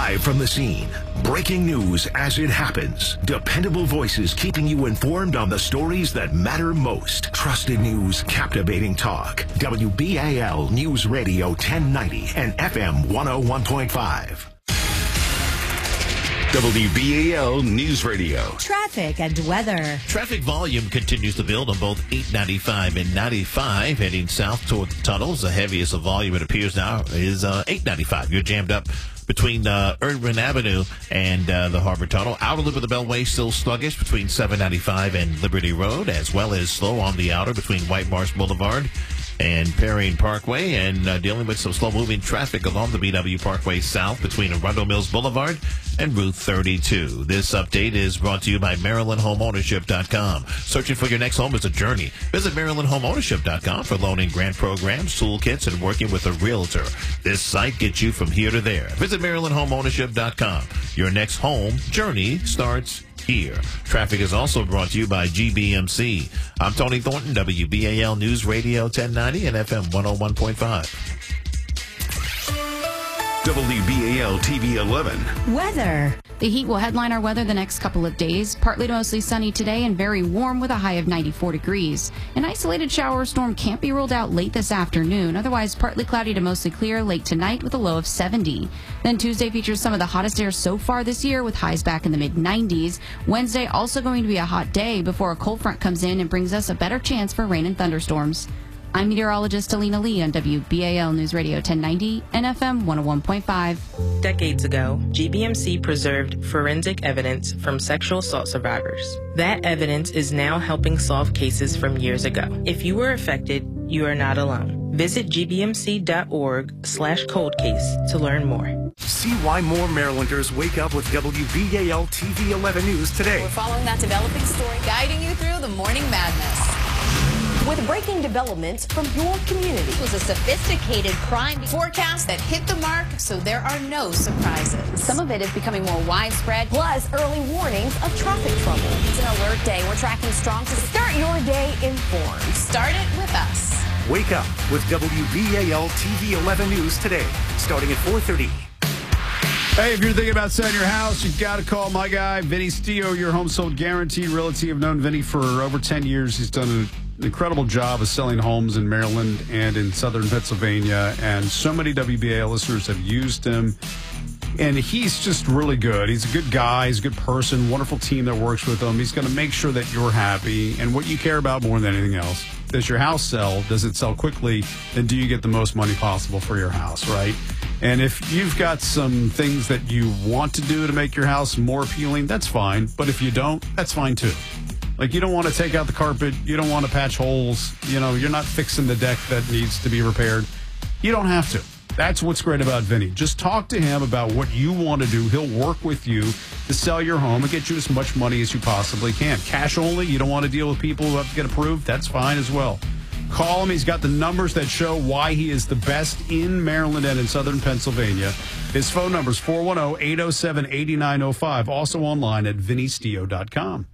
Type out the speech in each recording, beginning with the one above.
Live from the scene. Breaking news as it happens. Dependable voices keeping you informed on the stories that matter most. Trusted news, captivating talk. WBAL News Radio 1090 and FM 101.5. WBAL News Radio. Traffic and weather. Traffic volume continues to build on both 895 and 95 heading south toward the tunnels. The heaviest of volume, it appears now, is 895. You're jammed up between Urban Avenue and the Harbor Tunnel. Outer loop of the Beltway still sluggish between 795 and Liberty Road, as well as slow on the outer between White Marsh Boulevard and Perrine Parkway, and dealing with some slow-moving traffic along the BW Parkway South between Arundel Mills Boulevard and Route 32. This update is brought to you by MarylandHomeownership.com. Searching for your next home is a journey. Visit MarylandHomeownership.com for loan and grant programs, toolkits, and working with a realtor. This site gets you from here to there. Visit MarylandHomeownership.com. Your next home journey starts here. Traffic is also brought to you by GBMC. I'm Tony Thornton, WBAL News Radio 1090 and FM 101.5. WBAL TV 11. Weather. The heat will headline our weather the next couple of days. Partly to mostly sunny today and very warm with a high of 94 degrees. An isolated shower or storm can't be ruled out late this afternoon. Otherwise, partly cloudy to mostly clear late tonight with a low of 70. Then Tuesday features some of the hottest air so far this year with highs back in the mid-90s. Wednesday also going to be a hot day before a cold front comes in and brings us a better chance for rain and thunderstorms. I'm meteorologist Alina Lee on WBAL News Radio 1090 and FM 101.5. Decades ago, GBMC preserved forensic evidence from sexual assault survivors. That evidence is now helping solve cases from years ago. If you were affected, you are not alone. Visit gbmc.org/cold case to learn more. See why more Marylanders wake up with WBAL TV 11 News today. We're following that developing story, guiding you through the morning madness. With breaking developments from your community. It was a sophisticated crime forecast that hit the mark, so there are no surprises. Some of it is becoming more widespread. Plus, early warnings of traffic trouble. It's an alert day. We're tracking strong to start your day informed. Start it with us. Wake up with WBAL TV 11 News today, starting at 4:30. Hey, if you're thinking about selling your house, you've got to call my guy, Vinny Stio, your home sold guarantee realty. I've known Vinny for over 10 years. He's done an incredible job of selling homes in Maryland and in southern Pennsylvania, and so many WBAL listeners have used him. And he's just really good. He's a good guy. He's a good person. Wonderful team that works with him. He's going to make sure that you're happy. And what you care about more than anything else, does your house sell? Does it sell quickly? And do you get the most money possible for your house, right? And if you've got some things that you want to do to make your house more appealing, that's fine. But if you don't, that's fine too. Like, you don't want to take out the carpet. You don't want to patch holes. You know, you're not fixing the deck that needs to be repaired. You don't have to. That's what's great about Vinny. Just talk to him about what you want to do. He'll work with you to sell your home and get you as much money as you possibly can. Cash only. You don't want to deal with people who have to get approved. That's fine as well. Call him. He's got the numbers that show why he is the best in Maryland and in southern Pennsylvania. His phone number is 410-807-8905. Also online at vinnystio.com.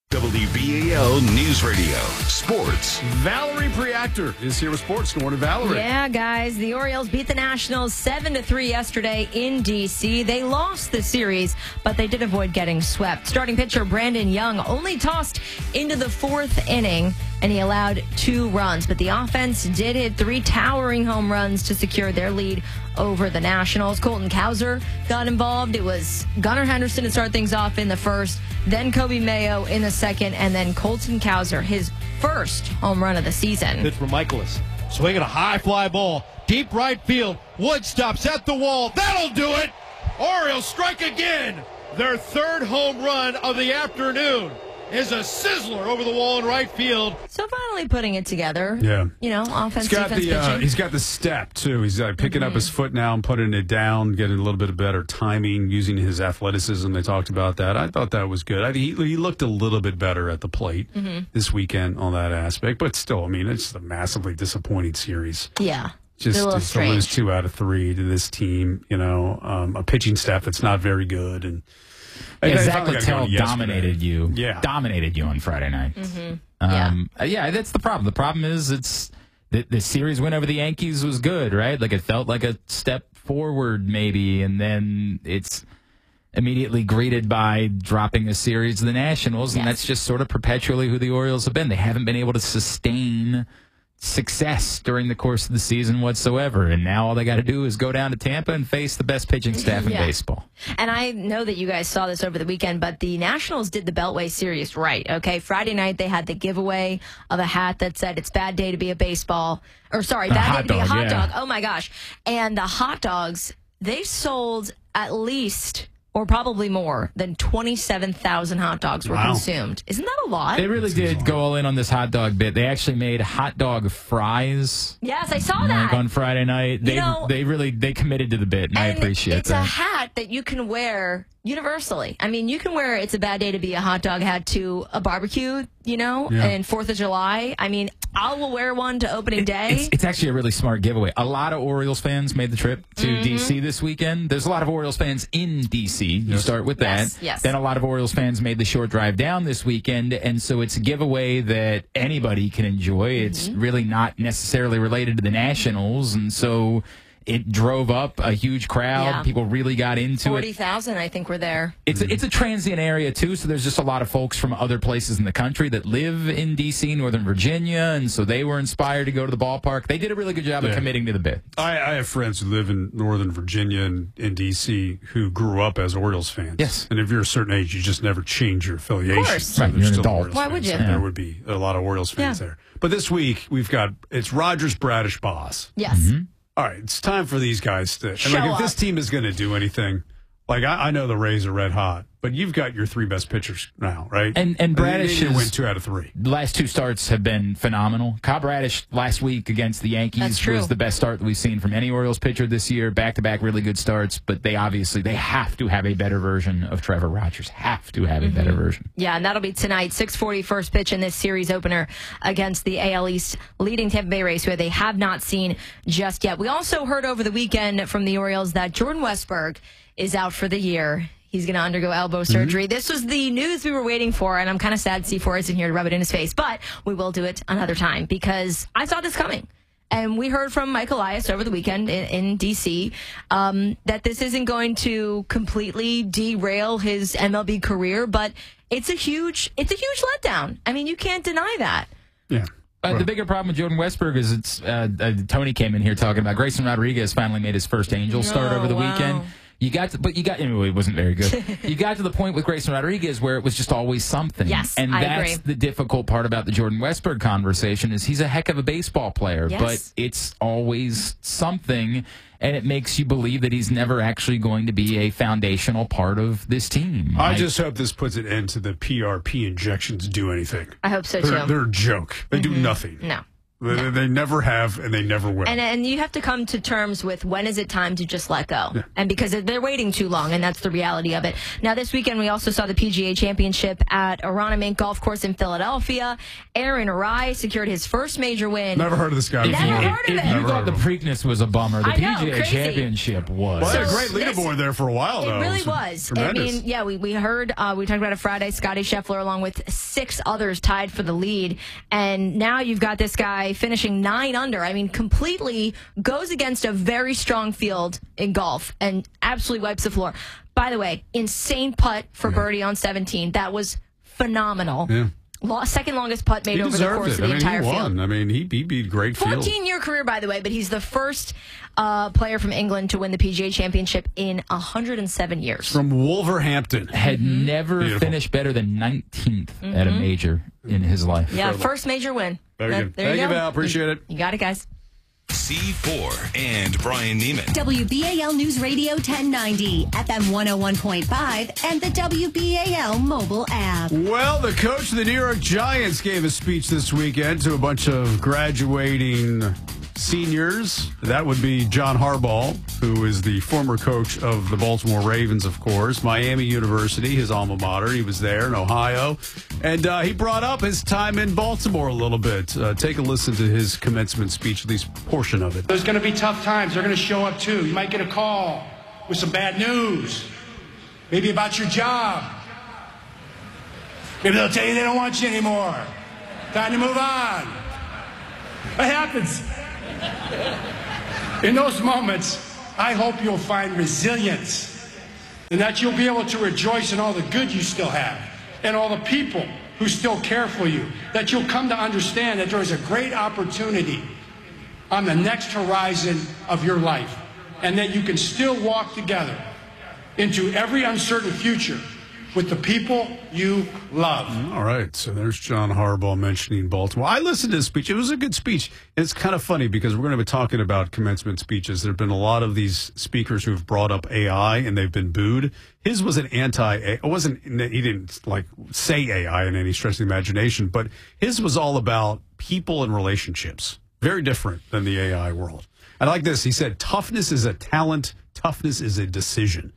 WBAL News Radio Sports. Valerie Preactor is here with sports. Good morning, Valerie. Yeah, guys. The Orioles beat the Nationals 7-3 yesterday in D.C. They lost the series, but they did avoid getting swept. Starting pitcher Brandon Young only tossed into the fourth inning, and he allowed 2 runs. But the offense did hit 3 towering home runs to secure their lead over the Nationals. Colton Cowser got involved. It was Gunnar Henderson to start things off in the first, then Kobe Mayo in the second, and then Colton Cowser, his first home run of the season. Pitch from Michaelis. Swinging a high fly ball. Deep right field. Wood stops at the wall. That'll do it. Orioles strike again. Their 3rd home run of the afternoon is a sizzler over the wall in right field. So finally putting it together. Yeah. You know, offense, defense, pitching. He's got the step, too. He's picking up his foot now and putting it down, getting a little bit better timing, using his athleticism. They talked about that. I thought that was good. I think he looked a little bit better at the plate this weekend on that aspect. But still, I mean, it's a massively disappointing series. Yeah. Just to lose 2 out of 3 to this team, you know, a pitching staff that's not very good. And Zach Littell dominated you. Yeah. Dominated you on Friday night. Yeah, that's the problem. The problem is the series win over the Yankees was good, right? Like, it felt like a step forward maybe, and then it's immediately greeted by dropping a series to the Nationals, and that's just sort of perpetually who the Orioles have been. They haven't been able to sustain success during the course of the season whatsoever, and now all they got to do is go down to Tampa and face the best pitching staff in baseball. And I know that you guys saw this over the weekend, but the Nationals did the Beltway Series right, okay? Friday night, they had the giveaway of a hat that said, it's bad day to be a baseball, or sorry, bad day to be a hot dog. Oh, my gosh. And the hot dogs, they sold at least, or probably more than 27,000 hot dogs were consumed. Isn't that a lot? They really did go all in on this hot dog bit. They actually made hot dog fries. Yes, I saw that. On Friday night. They committed to the bit, and I appreciate it's that. It's a hat that you can wear universally. I mean, you can wear it's a bad day to be a hot dog hat to a barbecue, and 4th of July. I mean, I will wear one to opening day. It's actually a really smart giveaway. A lot of Orioles fans made the trip to D.C. this weekend. There's a lot of Orioles fans in D.C. You start with that. Yes. Then a lot of Orioles fans made the short drive down this weekend, and so it's a giveaway that anybody can enjoy. It's really not necessarily related to the Nationals, and so it drove up a huge crowd. Yeah. People really got into 40,000, I think, were there. It's a transient area, too, so there's just a lot of folks from other places in the country that live in D.C., Northern Virginia, and so they were inspired to go to the ballpark. They did a really good job of committing to the bit. I have friends who live in Northern Virginia and in D.C. who grew up as Orioles fans. Yes. And if you're a certain age, you just never change your affiliation. Of course. So right, you're an adult. Why would you? There would be a lot of Orioles fans there. But this week, it's Rogers, Bradish, Boss. Yes. All right, it's time for these guys to... if this team is going to do anything, I know the Rays are red hot, but you've got your 3 best pitchers now, right? And Bradish win 2 out of 3. The last 2 starts have been phenomenal. Kyle Bradish last week against the Yankees was the best start that we've seen from any Orioles pitcher this year. Back-to-back really good starts, but they have to have a better version of Trevor Rogers. Have to have a better version. Yeah, and that'll be tonight, 6:40 first pitch in this series opener against the AL East leading Tampa Bay Rays, who they have not seen just yet. We also heard over the weekend from the Orioles that Jordan Westburg is out for the year. He's going to undergo elbow surgery. This was the news we were waiting for, and I'm kind of sad C4 isn't here to rub it in his face, but we will do it another time because I saw this coming. And we heard from Mike Elias over the weekend in D.C. That this isn't going to completely derail his MLB career, but it's a huge letdown. I mean, you can't deny that. Yeah. The bigger problem with Jordan Westburg is Tony came in here talking about Grayson Rodriguez finally made his first Angel start over the weekend. Anyway, it wasn't very good. You got to the point with Grayson Rodriguez where it was just always something. Yes, and I that's agree. the difficult part about the Jordan Westburg conversation is he's a heck of a baseball player, but it's always something, and it makes you believe that he's never actually going to be a foundational part of this team. I just hope this puts an end to the PRP injections do anything. I hope so, too. They're a joke. They do nothing. No. They never have, and they never will. And you have to come to terms with when is it time to just let go. Yeah. And because they're waiting too long, and that's the reality of it. Now, this weekend, we also saw the PGA Championship at Arana Mink Golf Course in Philadelphia. Aaron Arai secured his first major win. Never heard of this guy before. Never heard of If you thought the Preakness was a bummer, the PGA Championship was. Well, a great leaderboard there for a while, though. It really was. Tremendous. I mean, yeah, we heard, we talked about it Friday, Scotty Scheffler, along with 6 others tied for the lead. And now you've got this guy finishing 9 under. I mean, completely goes against a very strong field in golf and absolutely wipes the floor. By the way, insane putt for birdie on 17. That was phenomenal. Yeah. Second longest putt made over the course of the entire field. He won. I mean, he beat great field. 14-year career, by the way, but he's the first player from England to win the PGA Championship in 107 years. From Wolverhampton. Had never finished better than 19th at a major in his life. Yeah, first major win. Very good. Thank you, Val. Appreciate it. You got it, guys. C4 and Brian Neiman. WBAL News Radio 1090, FM 101.5, and the WBAL mobile app. Well, the coach of the New York Giants gave a speech this weekend to a bunch of graduating seniors. That would be John Harbaugh, who is the former coach of the Baltimore Ravens, of course. Miami University, his alma mater. He was there in Ohio. And he brought up his time in Baltimore a little bit. Take a listen to his commencement speech, at least portion of it. There's going to be tough times. They're going to show up, too. You might get a call with some bad news. Maybe about your job. Maybe they'll tell you they don't want you anymore. Time to move on. That happens. In those moments, I hope you'll find resilience and that you'll be able to rejoice in all the good you still have and all the people who still care for you, that you'll come to understand that there is a great opportunity on the next horizon of your life and that you can still walk together into every uncertain future with the people you love. All right, so there's John Harbaugh mentioning Baltimore. I listened to his speech. It was a good speech. It's kind of funny because we're going to be talking about commencement speeches. There have been a lot of these speakers who've brought up AI, and they've been booed. His was an anti-AI. It wasn't, he didn't like say AI in any stretch of the imagination, but his was all about people and relationships. Very different than the AI world. I like this. He said, toughness is a talent. Toughness is a decision.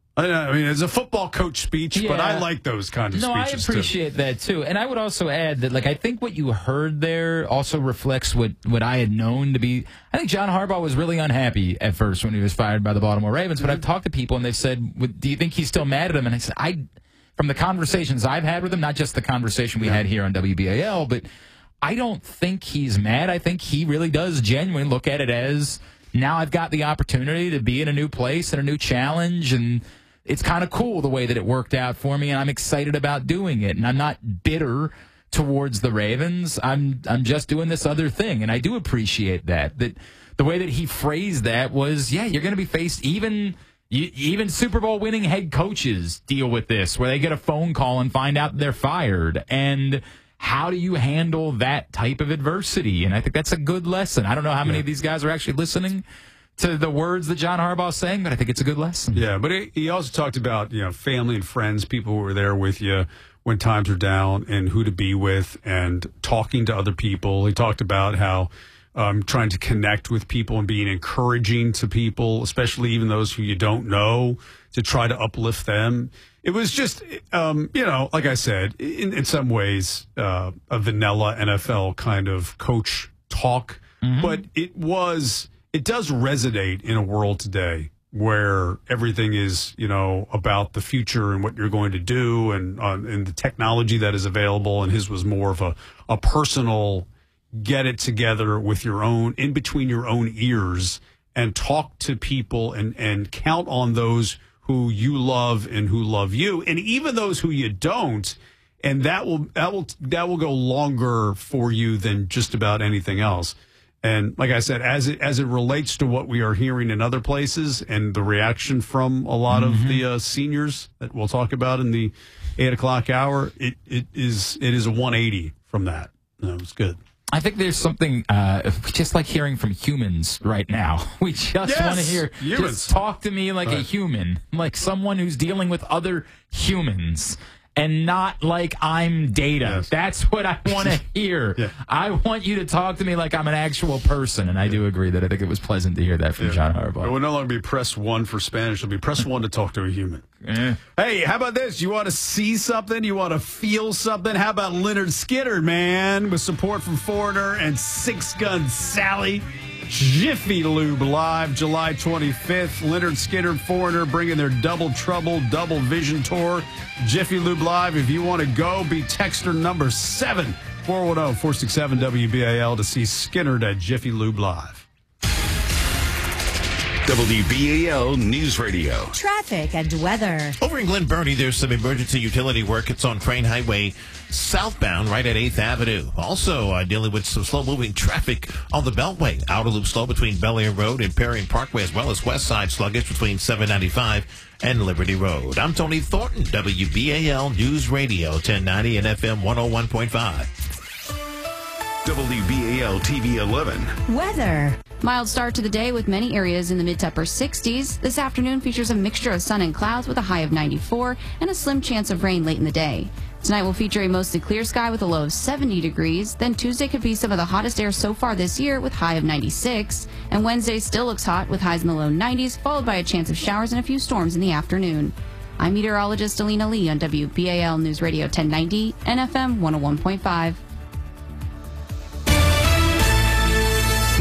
I mean, it's a football coach speech, but I like those kinds of speeches. I appreciate that, too. And I would also add that, like, I think what you heard there also reflects what I had known to be. I think John Harbaugh was really unhappy at first when he was fired by the Baltimore Ravens. But I've talked to people, and they've said, do you think he's still mad at him? And I said, from the conversations I've had with him, not just the conversation we had here on WBAL, but I don't think he's mad. I think he really does genuinely look at it as, now I've got the opportunity to be in a new place and a new challenge, and it's kind of cool the way that it worked out for me, and I'm excited about doing it. And I'm not bitter towards the Ravens. I'm just doing this other thing, and I do appreciate that. That the way that he phrased that was, yeah, you're going to be faced. Even Super Bowl winning head coaches deal with this, where they get a phone call and find out they're fired. And how do you handle that type of adversity? And I think that's a good lesson. I don't know how many of these guys are actually listening to the words that John Harbaugh is saying, but I think it's a good lesson. Yeah, but he also talked about, family and friends, people who were there with you when times are down, and who to be with, and talking to other people. He talked about how trying to connect with people and being encouraging to people, especially even those who you don't know, to try to uplift them. It was just, like I said, in some ways, a vanilla NFL kind of coach talk, but it does resonate in a world today where everything is, about the future and what you're going to do and the technology that is available. And his was more of a personal, get it together with your own, in between your own ears, and talk to people and count on those who you love and who love you, and even those who you don't. And that will go longer for you than just about anything else. And like I said, as it relates to what we are hearing in other places and the reaction from a lot of the seniors that we'll talk about in the 8 o'clock hour, it is a 180 from that. No, it's good. I think there's something just like hearing from humans right now. We just want to hear, humans. Just talk to me like a human, like someone who's dealing with other humans. And not like I'm data. Yes. That's what I want to hear. Yeah. I want you to talk to me like I'm an actual person. And I do agree that I think it was pleasant to hear that from John Harbaugh. It will no longer be press 1 for Spanish. It'll be press 1 to talk to a human. Hey, how about this? You want to see something? You want to feel something? How about Lynyrd Skynyrd, man? With support from Foreigner and Six Gun Sally. Jiffy Lube Live, July 25th. Lynyrd Skynyrd, Foreigner bringing their Double Trouble, Double Vision tour. Jiffy Lube Live. If you want to go, be texter number 7-410-467-WBAL to see Skynyrd at Jiffy Lube Live. WBAL News Radio. Traffic and weather. Over in Glen Burnie, there's some emergency utility work. It's on Crane Highway southbound right at 8th Avenue. Also dealing with some slow-moving traffic on the Beltway. Outer loop slow between Bel Air Road and Perry Parkway, as well as West Side sluggish between 795 and Liberty Road. I'm Tony Thornton, WBAL News Radio, 1090 and FM 101.5. WBAL TV 11. Weather. Mild start to the day with many areas in the mid to upper 60s. This afternoon features a mixture of sun and clouds with a high of 94 and a slim chance of rain late in the day. Tonight will feature a mostly clear sky with a low of 70 degrees. Then Tuesday could be some of the hottest air so far this year with high of 96. And Wednesday still looks hot with highs in the low 90s, followed by a chance of showers and a few storms in the afternoon. I'm meteorologist Alina Lee on WBAL News Radio 1090 and FM 101.5. Now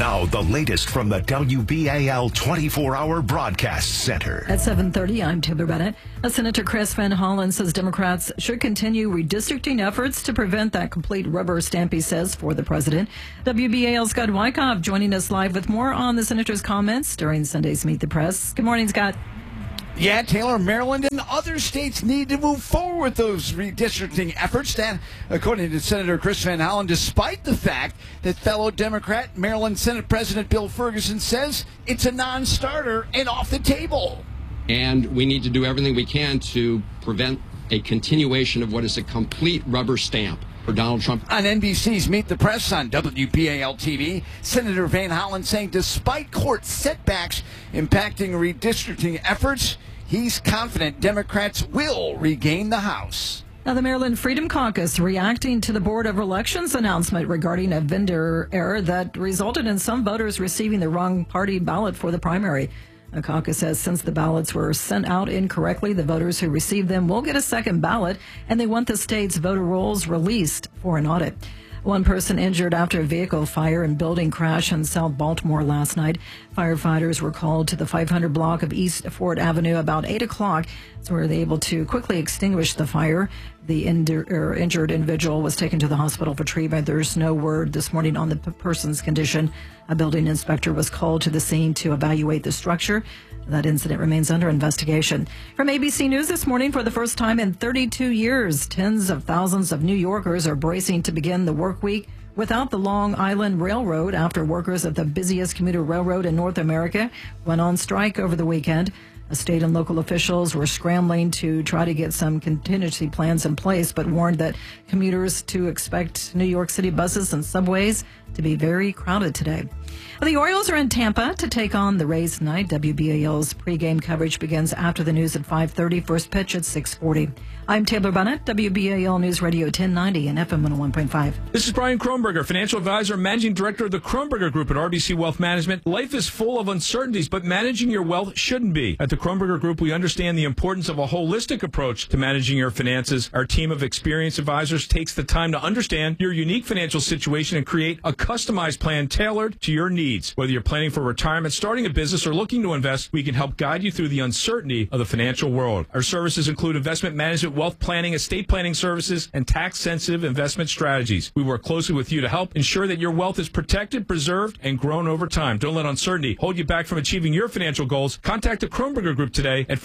Now, the latest from the WBAL 24-hour broadcast center. At 7:30, I'm Taylor Bennett. Senator Chris Van Hollen says Democrats should continue redistricting efforts to prevent that complete rubber stamp, he says, for the president. WBAL's Scott Wyckoff joining us live with more on the senator's comments during Sunday's Meet the Press. Good morning, Scott. Yeah, Taylor, Maryland and other states need to move forward with those redistricting efforts. That, according to Senator Chris Van Hollen, despite the fact that fellow Democrat Maryland Senate President Bill Ferguson says it's a non-starter and off the table. And we need to do everything we can to prevent a continuation of what is a complete rubber stamp for Donald Trump. On NBC's Meet the Press on WBAL TV, Senator Van Hollen saying despite court setbacks impacting redistricting efforts, he's confident Democrats will regain the House. Now, the Maryland Freedom Caucus reacting to the Board of Elections announcement regarding a vendor error that resulted in some voters receiving the wrong party ballot for the primary. The caucus says since the ballots were sent out incorrectly, the voters who received them will get a second ballot, and they want the state's voter rolls released for an audit. One person injured after a vehicle fire and building crash in South Baltimore last night. Firefighters were called to the 500 block of East Fort Avenue about 8 o'clock, so were they able to quickly extinguish the fire. The injured individual was taken to the hospital for treatment. There's no word this morning on the person's condition. A building inspector was called to the scene to evaluate the structure. That incident remains under investigation. From ABC News this morning, for the first time in 32 years, tens of thousands of New Yorkers are bracing to begin the work week without the Long Island Railroad after workers at the busiest commuter railroad in North America went on strike over the weekend. State and local officials were scrambling to try to get some contingency plans in place, but warned that commuters to expect New York City buses and subways to be very crowded today. The Orioles are in Tampa to take on the Rays tonight. WBAL's pregame coverage begins after the news at 5:30. First pitch at 6:40. I'm Taylor Bennett, WBAL News Radio 1090 and FM 101.5. This is Brian Kronberger, financial advisor and managing director of the Kronberger Group at RBC Wealth Management. Life is full of uncertainties, but managing your wealth shouldn't be. At the Kronberger Group, we understand the importance of a holistic approach to managing your finances. Our team of experienced advisors takes the time to understand your unique financial situation and create a customized plan tailored to your needs. Whether you're planning for retirement, starting a business, or looking to invest, we can help guide you through the uncertainty of the financial world. Our services include investment management, wealth planning, estate planning services, and tax-sensitive investment strategies. We work closely with you to help ensure that your wealth is protected, preserved, and grown over time. Don't let uncertainty hold you back from achieving your financial goals. Contact the Kronberger Group today at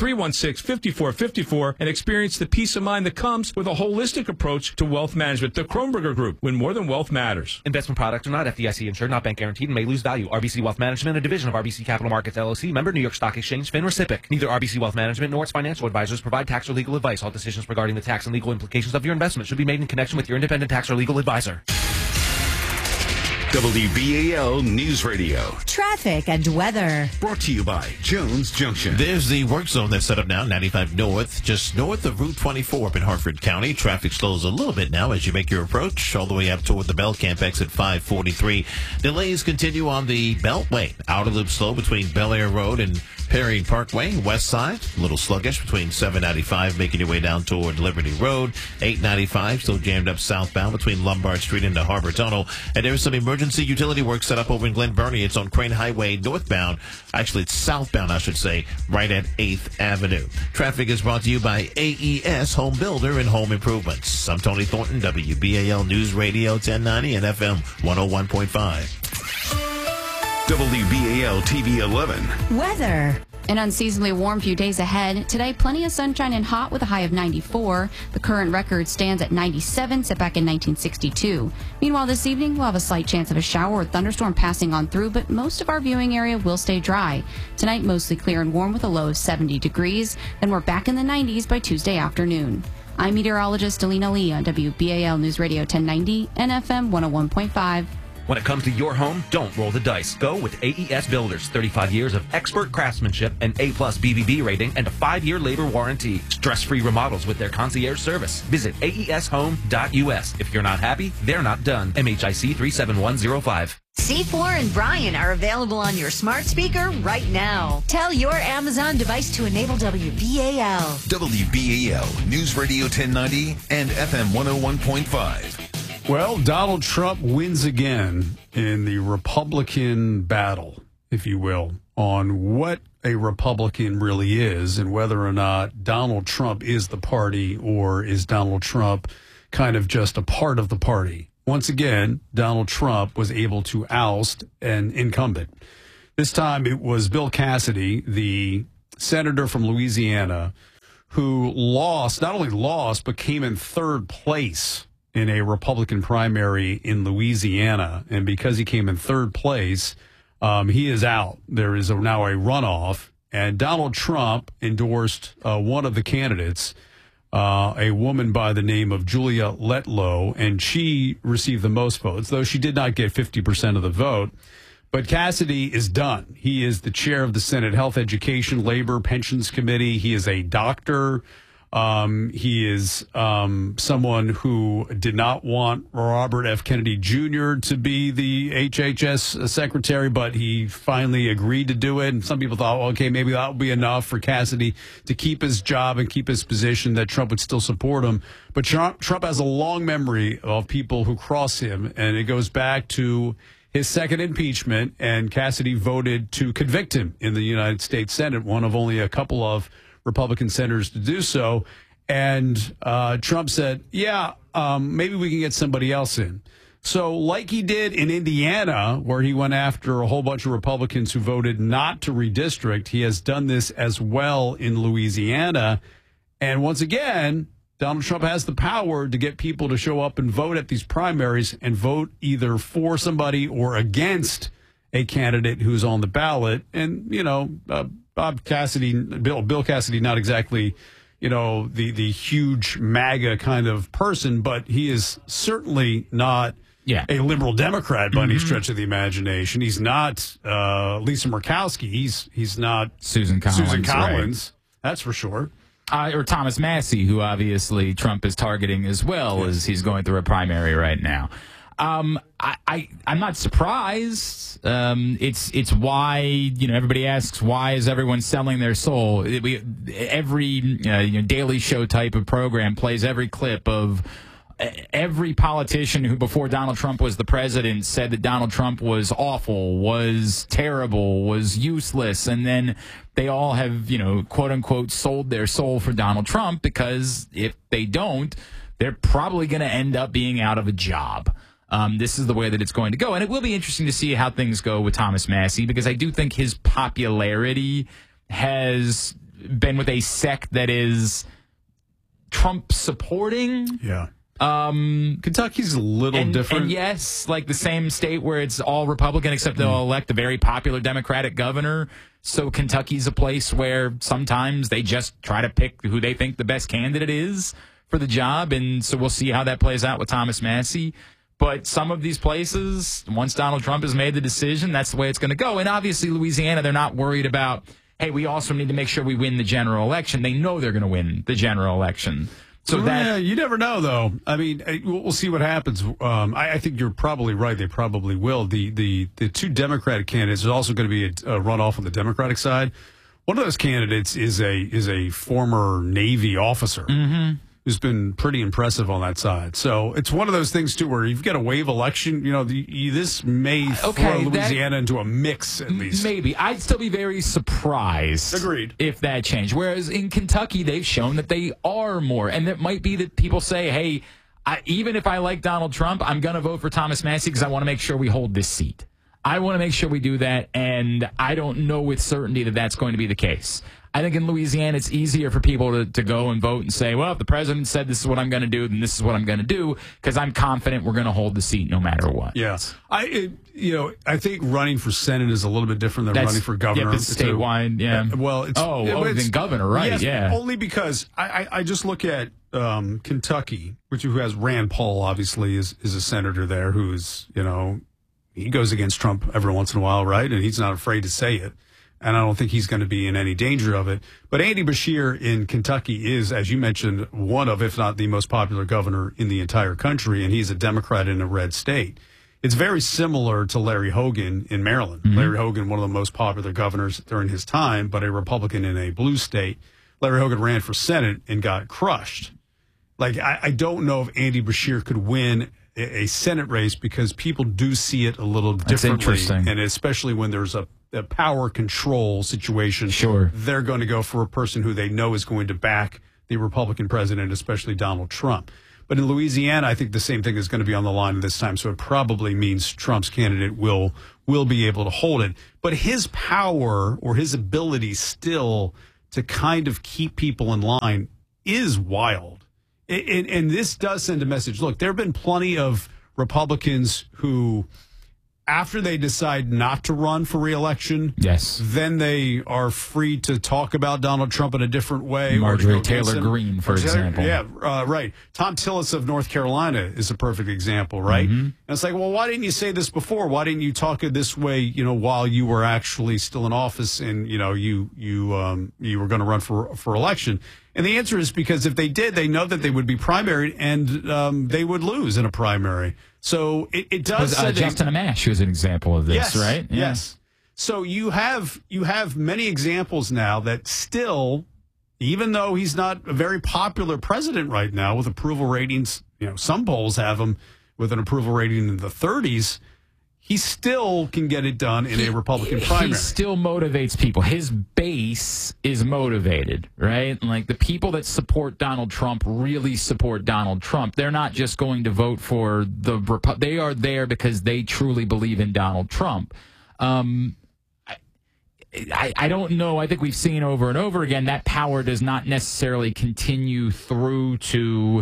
410-316-5454 and experience the peace of mind that comes with a holistic approach to wealth management. The Kronberger Group, when more than wealth matters. Investment products are not FDIC insured, not bank guaranteed, and may lose value. RBC Wealth Management, a division of RBC Capital Markets LLC, member New York Stock Exchange, FINRA SIPC. Neither RBC Wealth Management nor its financial advisors provide tax or legal advice. All decisions regarding the tax and legal implications of your investment should be made in connection with your independent tax or legal advisor. WBAL News Radio. Traffic and weather. Brought to you by Jones Junction. There's the work zone that's set up now, 95 North, just north of Route 24 up in Hartford County. Traffic slows a little bit now as you make your approach all the way up toward the Bell Camp exit 543. Delays continue on the Beltway. Outer loop slow between Bel Air Road and Perry Parkway. West side, a little sluggish between 795, making your way down toward Liberty Road. 895, still jammed up southbound between Lombard Street and the Harbor Tunnel. And there's some emergency utility work set up over in Glen Burnie. It's on Crane Highway northbound. Actually, it's southbound, I should say, right at 8th Avenue. Traffic is brought to you by AES Home Builder and Home Improvements. I'm Tony Thornton, WBAL News Radio 1090 and FM 101.5. WBAL TV 11. Weather. An unseasonably warm few days ahead. Today, plenty of sunshine and hot with a high of 94. The current record stands at 97, set back in 1962. Meanwhile, this evening, we'll have a slight chance of a shower or thunderstorm passing on through, but most of our viewing area will stay dry. Tonight, mostly clear and warm with a low of 70 degrees. Then we're back in the 90s by Tuesday afternoon. I'm meteorologist Alina Lee on WBAL News Radio 1090 and FM 101.5. When it comes to your home, don't roll the dice. Go with AES Builders. 35 years of expert craftsmanship, an A+ BBB rating, and a 5-year labor warranty. Stress-free remodels with their concierge service. Visit aeshome.us. If you're not happy, they're not done. MHIC 37105. C4 and Brian are available on your smart speaker right now. Tell your Amazon device to enable WBAL. WBAL News Radio 1090 and FM 101.5. Well, Donald Trump wins again in the Republican battle, if you will, on what a Republican really is and whether or not Donald Trump is the party or is Donald Trump kind of just a part of the party. Once again, Donald Trump was able to oust an incumbent. This time it was Bill Cassidy, the senator from Louisiana, who lost, not only lost, but came in third place in a Republican primary in Louisiana. And because he came in third place, he is out. There is now a runoff. And Donald Trump endorsed one of the candidates, a woman by the name of Julia Letlow, and she received the most votes, though she did not get 50% of the vote. But Cassidy is done. He is the chair of the Senate Health, Education, Labor, Pensions Committee. He is a doctor. He is someone who did not want Robert F. Kennedy Jr. to be the HHS secretary, but he finally agreed to do it. And some people thought, well, okay, maybe that will be enough for Cassidy to keep his job and keep his position, that Trump would still support him. But Trump has a long memory of people who cross him, and it goes back to his second impeachment, and Cassidy voted to convict him in the United States Senate, one of only a couple of Republican senators to do so. And Trump said, maybe we can get somebody else in. So like he did in Indiana, where he went after a whole bunch of Republicans who voted not to redistrict, he has done this as well in Louisiana. And once again, Donald Trump has the power to get people to show up and vote at these primaries and vote either for somebody or against a candidate who's on the ballot. And, Bill Cassidy, not exactly, the huge MAGA kind of person, but he is certainly not a liberal Democrat by any stretch of the imagination. He's not Lisa Murkowski. He's not Susan Collins. Right. That's for sure. Or Thomas Massey, who obviously Trump is targeting as well, as he's going through a primary right now. I'm not surprised. It's why, everybody asks, why is everyone selling their soul? Every Daily Show type of program plays every clip of every politician who before Donald Trump was the president said that Donald Trump was awful, was terrible, was useless. And then they all have, quote unquote, sold their soul for Donald Trump, because if they don't, they're probably going to end up being out of a job. This is the way that it's going to go. And it will be interesting to see how things go with Thomas Massey, because I do think his popularity has been with a sect that is Trump supporting. Yeah. Kentucky's a little different. And yes, like the same state where it's all Republican, except they'll elect a very popular Democratic governor. So Kentucky's a place where sometimes they just try to pick who they think the best candidate is for the job. And so we'll see how that plays out with Thomas Massey. But some of these places, once Donald Trump has made the decision, that's the way it's going to go. And obviously, Louisiana, they're not worried about, hey, we also need to make sure we win the general election. They know they're going to win the general election. So you never know, though. I mean, we'll see what happens. I think you're probably right. They probably will. The two Democratic candidates, there's also going to be a runoff on the Democratic side. One of those candidates is a former Navy officer. Mm-hmm. Who's been pretty impressive on that side. So it's one of those things, too, where you've got a wave election. This may throw Louisiana into a mix, at least. Maybe. I'd still be very surprised. Agreed. If that changed. Whereas in Kentucky, they've shown that they are more. And it might be that people say, hey, even if I like Donald Trump, I'm going to vote for Thomas Massey because I want to make sure we hold this seat. I want to make sure we do that, and I don't know with certainty that that's going to be the case. I think in Louisiana, it's easier for people to go and vote and say, well, if the president said this is what I'm going to do, then this is what I'm going to do, because I'm confident we're going to hold the seat no matter what. Yes. I think running for Senate is a little bit different than running for governor. Yeah, it's statewide, than governor, right, yes, yeah. Only because I just look at Kentucky, who has Rand Paul, obviously, is a senator there who is, he goes against Trump every once in a while, right? And he's not afraid to say it. And I don't think he's going to be in any danger of it. But Andy Beshear in Kentucky is, as you mentioned, one of, if not the most popular governor in the entire country, and he's a Democrat in a red state. It's very similar to Larry Hogan in Maryland. Mm-hmm. Larry Hogan, one of the most popular governors during his time, but a Republican in a blue state. Larry Hogan ran for Senate and got crushed. I don't know if Andy Beshear could win a Senate race because people do see it a little That's differently. interesting. And especially when there's a power control situation, sure, they're going to go for a person who they know is going to back the Republican president, especially Donald Trump. But in Louisiana, I think the same thing is going to be on the line this time. So it probably means Trump's candidate will be able to hold it. But his power or his ability still to kind of keep people in line is wild. And this does send a message. Look, there have been plenty of Republicans who, after they decide not to run for re-election, yes, then they are free to talk about Donald Trump in a different way. Marjorie Taylor Greene, for example. Yeah, right. Tom Tillis of North Carolina is a perfect example, right? And it's like, well, why didn't you say this before? Why didn't you talk it this way, while you were actually still in office and, you were going to run for election? And the answer is because if they did, they know that they would be primaried and they would lose in a primary. So it does. Justin Amash was an example of this, yes, right? Yeah. Yes. So you have many examples now that still, even though he's not a very popular president right now with approval ratings, some polls have him with an approval rating in the 30s. He still can get it done in a Republican primary. He still motivates people. His base is motivated, right? Like the people that support Donald Trump really support Donald Trump. They're not just going to vote for they are there because they truly believe in Donald Trump. I don't know. I think we've seen over and over again that power does not necessarily continue through to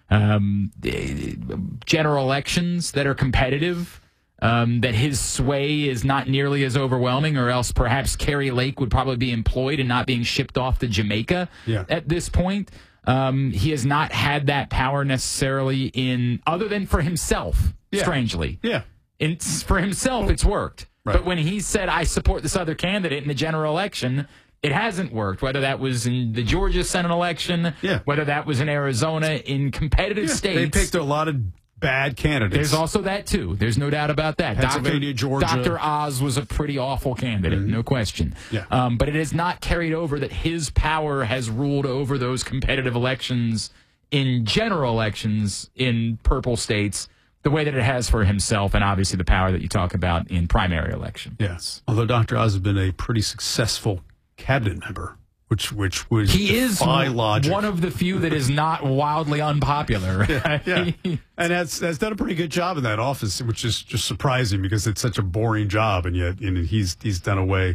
general elections that are competitive. That his sway is not nearly as overwhelming, or else perhaps Kerry Lake would probably be employed and not being shipped off to Jamaica at this point. He has not had that power necessarily other than for himself, strangely. Yeah. For himself, it's worked. Right. But when he said, I support this other candidate in the general election, it hasn't worked, whether that was in the Georgia Senate election, whether that was in Arizona, in competitive states. They picked a lot of bad candidates. There's also that, too. There's no doubt about that. Pennsylvania, Georgia. Dr. Oz was a pretty awful candidate, no question. Yeah. But it has not carried over that his power has ruled over those competitive elections in general elections in purple states the way that it has for himself, and obviously the power that you talk about in primary election. Yes. Although Dr. Oz has been a pretty successful cabinet member. Which would he is logic. One of the few that is not wildly unpopular. Yeah. And has done a pretty good job in that office, which is just surprising because it's such a boring job, and yet he's done it in a way.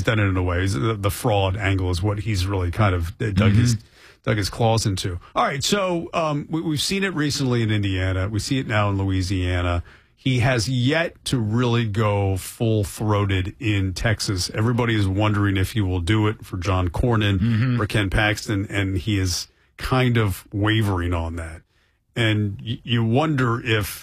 The fraud angle is what he's really kind of dug his claws into. All right, so we've seen it recently in Indiana. We see it now in Louisiana. He has yet to really go full-throated in Texas. Everybody is wondering if he will do it for John Cornyn or Ken Paxton, and he is kind of wavering on that. And you wonder if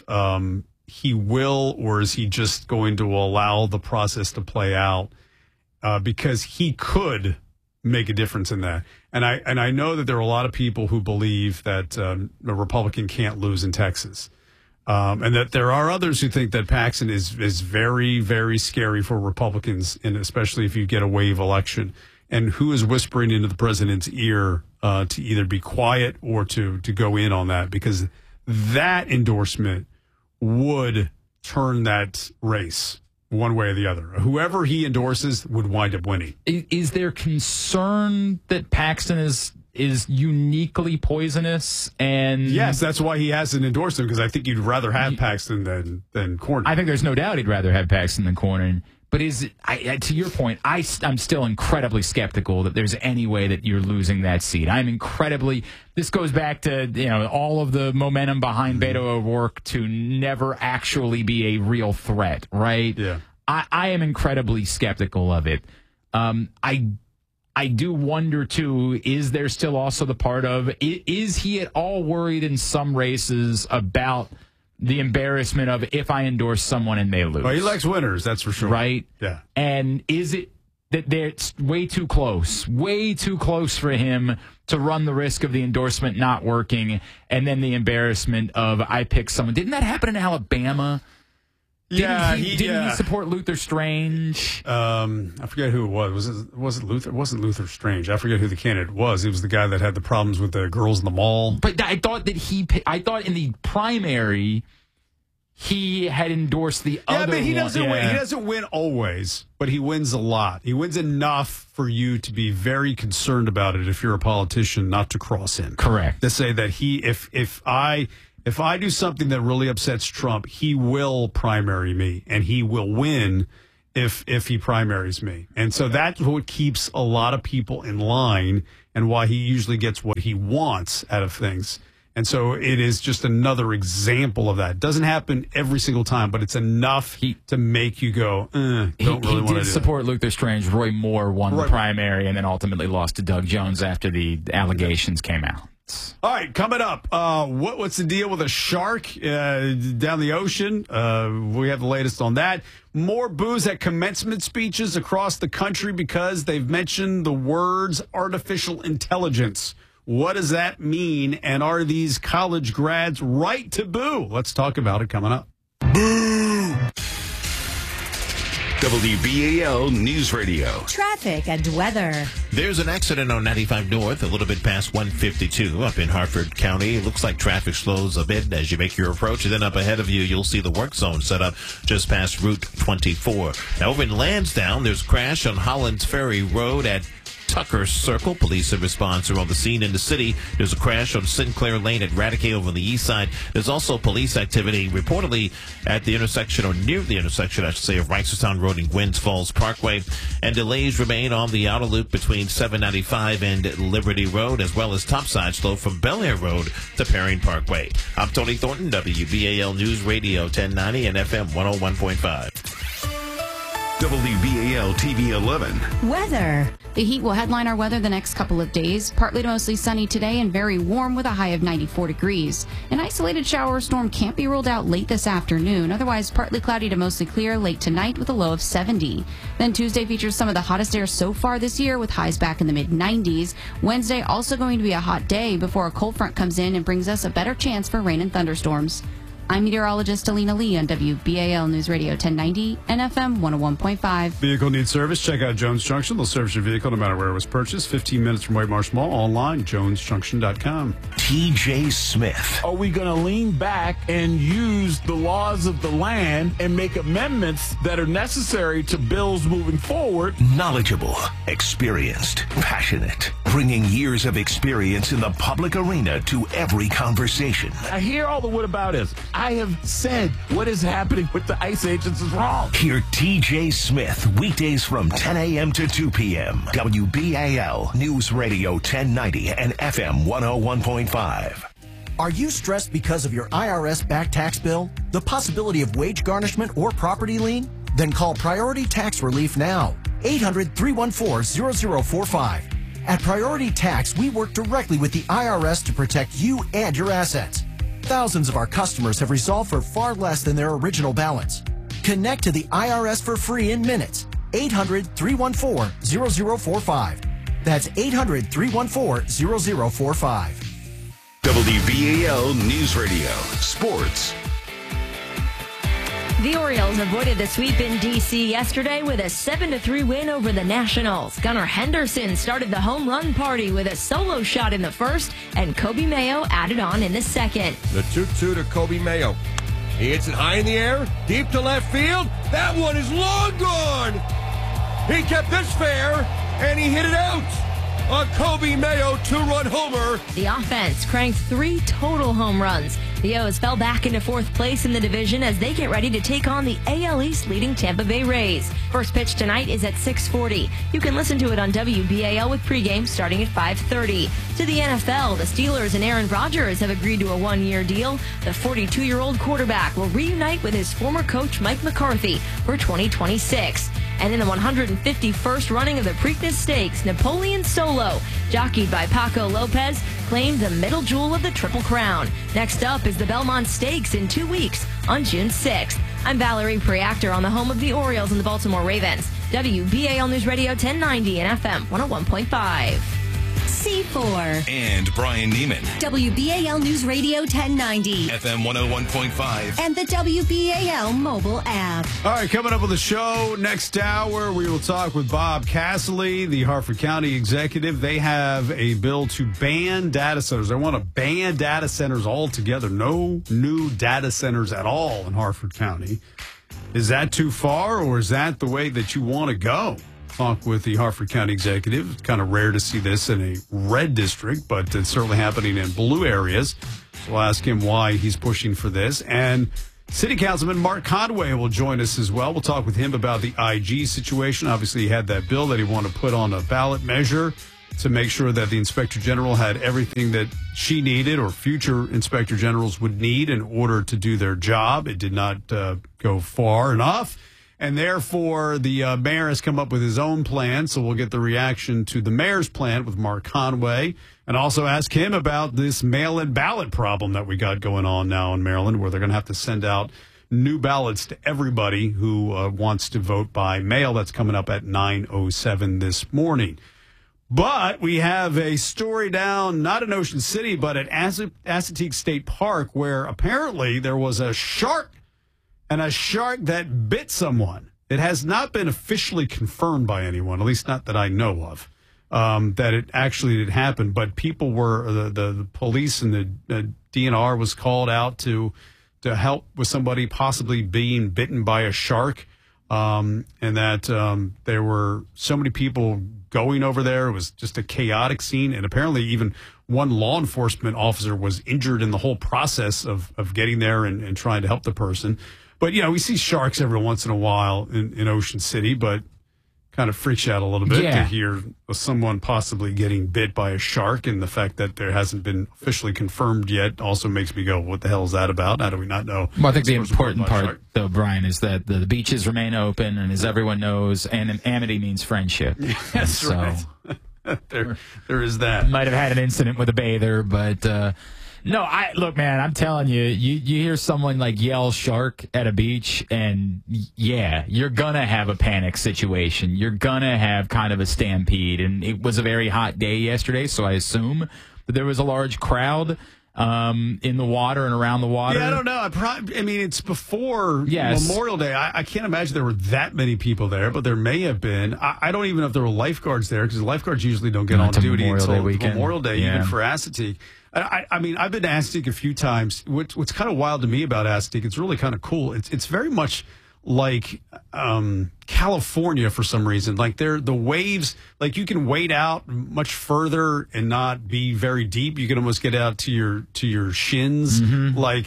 he will, or is he just going to allow the process to play out because he could make a difference in that. And I know that there are a lot of people who believe that a Republican can't lose in Texas. And that there are others who think that Paxton is very, very scary for Republicans, and especially if you get a wave election. And who is whispering into the president's ear to either be quiet or to go in on that, because that endorsement would turn that race one way or the other. Whoever he endorses would wind up winning. Is there concern that Paxton is uniquely poisonous? And yes, that's why he hasn't endorsed him, because I think you'd rather have Paxton than Cornyn. I think there's no doubt he'd rather have Paxton than Cornyn. But to your point, I'm still incredibly skeptical that there's any way that you're losing that seat. This goes back to all of the momentum behind Beto O'Rourke to never actually be a real threat, right? Yeah. I am incredibly skeptical of it. I do wonder, too, is there still also the part of, is he at all worried in some races about the embarrassment of if I endorse someone and they lose? Well, he likes winners, that's for sure. Right? Yeah. And is it that it's way too close for him to run the risk of the endorsement not working and then the embarrassment of I pick someone? Didn't that happen in Alabama? Didn't he support Luther Strange? I forget who it was. Was it Luther? It wasn't Luther Strange. I forget who the candidate was. He was the guy that had the problems with the girls in the mall. But I thought in the primary he had endorsed the other but he one. doesn't win. He doesn't win always, but he wins a lot. He wins enough for you to be very concerned about it if you're a politician, not to cross him. Correct. To say that if I do something that really upsets Trump, he will primary me, and he will win if he primaries me. And so that's what keeps a lot of people in line and why he usually gets what he wants out of things. And so it is just another example of that. It doesn't happen every single time, but it's enough to make you go, don't really want to do He did support Luther Strange. Roy Moore won the primary and then ultimately lost to Doug Jones after the allegations came out. All right, coming up, what's the deal with a shark down the ocean? We have the latest on that. More boos at commencement speeches across the country because they've mentioned the words artificial intelligence. What does that mean? And are these college grads right to boo? Let's talk about it coming up. Boo! WBAL News Radio. Traffic and weather. There's an accident on 95 North, a little bit past 152 up in Hartford County. It looks like traffic slows a bit as you make your approach. And then up ahead of you, you'll see the work zone set up just past Route 24. Now, over in Lansdowne, there's a crash on Hollands Ferry Road at Tucker Circle. Police and response are on the scene in the city. There's a crash on Sinclair Lane at Radicate over on the east side. There's also police activity reportedly at the intersection, or near the intersection, I should say, of Reisterstown Road and Gwynns Falls Parkway. And delays remain on the outer loop between 795 and Liberty Road, as well as topside slow from Bel Air Road to Perrine Parkway. I'm Tony Thornton, WBAL News Radio 1090 and FM 101.5. WBAL TV 11. Weather. The heat will headline our weather the next couple of days. Partly to mostly sunny today and very warm with a high of 94 degrees. An isolated shower or storm can't be ruled out late this afternoon. Otherwise, partly cloudy to mostly clear late tonight with a low of 70. Then Tuesday features some of the hottest air so far this year with highs back in the mid-90s. Wednesday also going to be a hot day before a cold front comes in and brings us a better chance for rain and thunderstorms. I'm meteorologist Alina Lee on WBAL News Radio 1090 and FM 101.5. Vehicle needs service? Check out Jones Junction. They'll service your vehicle no matter where it was purchased. 15 minutes from White Marsh Mall. Online, jonesjunction.com. TJ Smith. Are we going to lean back and use the laws of the land and make amendments that are necessary to bills moving forward? Knowledgeable, experienced, passionate, bringing years of experience in the public arena to every conversation. I hear all the whataboutism. I have said what is happening with the ICE agents is wrong. Hear TJ Smith weekdays from 10 a.m. to 2 p.m. WBAL News Radio 1090 and FM 101.5. Are you stressed because of your IRS back tax bill, the possibility of wage garnishment or property lien? Then call Priority Tax Relief now. 800-314-0045. At Priority Tax, we work directly with the IRS to protect you and your assets. Thousands of our customers have resolved for far less than their original balance. Connect to the IRS for free in minutes. 800-314-0045. That's 800-314-0045. WBAL News Radio. Sports. The Orioles avoided the sweep in D.C. yesterday with a 7-3 win over the Nationals. Gunnar Henderson started the home run party with a solo shot in the first, and Kobe Mayo added on in the second. The 2-2 to Kobe Mayo. He hits it high in the air, deep to left field. That one is long gone. He kept this fair, and he hit it out. A Kobe Mayo two-run homer. The offense cranked 3 total home runs. The O's fell back into 4th place in the division as they get ready to take on the AL East leading Tampa Bay Rays. First pitch tonight is at 6:40. You can listen to it on WBAL with pregame starting at 5:30. To the NFL, the Steelers and Aaron Rodgers have agreed to a 1-year deal. The 42-year-old quarterback will reunite with his former coach Mike McCarthy for 2026. And in the 151st running of the Preakness Stakes, Napoleon Solo, jockeyed by Paco Lopez, claimed the middle jewel of the Triple Crown. Next up is the Belmont Stakes in 2 weeks on June 6th. I'm Valerie Preactor on the home of the Orioles and the Baltimore Ravens. WBAL News Radio 1090 and FM 101.5. C4. And Brian Neiman. WBAL News Radio 1090. FM 101.5. And the WBAL mobile app. All right, coming up on the show next hour, we will talk with Bob Casserly, the Harford County executive. They have a bill to ban data centers. They want to ban data centers altogether. No new data centers at all in Harford County. Is that too far, or is that the way that you want to go? Talk with the Harford County executive. It's kind of rare to see this in a red district, but it's certainly happening in blue areas. So we'll ask him why he's pushing for this. And City Councilman Mark Conway will join us as well. We'll talk with him about the IG situation. Obviously, he had that bill that he wanted to put on a ballot measure to make sure that the Inspector General had everything that she needed or future Inspector Generals would need in order to do their job. It did not go far enough. And therefore, the mayor has come up with his own plan. So we'll get the reaction to the mayor's plan with Mark Conway and also ask him about this mail-in ballot problem that we got going on now in Maryland, where they're going to have to send out new ballots to everybody who wants to vote by mail. That's coming up at 9:07 this morning. But we have a story down, not in Ocean City, but at Assateague State Park, where apparently there was a shark and a shark that bit someone. It has not been officially confirmed by anyone, at least not that I know of, that it actually did happen. But people were, the police and the DNR was called out to help with somebody possibly being bitten by a shark, and that there were so many people going over there. It was just a chaotic scene, and apparently even one law enforcement officer was injured in the whole process of getting there and trying to help the person. But, you know, we see sharks every once in a while in Ocean City, but kind of freaks you out a little bit to hear someone possibly getting bit by a shark, and the fact that there hasn't been officially confirmed yet also makes me go, what the hell is that about? How do we not know? Well, I think the important part, though, Brian, is that the beaches remain open, and as everyone knows, amity means friendship. That's right. There is that. Might have had an incident with a bather, but... No, look, man, I'm telling you, you hear someone like yell shark at a beach, and yeah, you're going to have a panic situation. You're going to have kind of a stampede. And it was a very hot day yesterday, so I assume that there was a large crowd in the water and around the water. Yeah, I don't know. I mean, it's before Memorial Day. I can't imagine there were that many people there, but there may have been. I don't even know if there were lifeguards there, because the lifeguards usually don't get on duty until Memorial Day, even for Assateague. I mean, I've been to Assateague a few times. What's kind of wild to me about Assateague, it's really kind of cool. It's very much like California for some reason. Like the waves, like you can wade out much further and not be very deep. You can almost get out to your shins, like,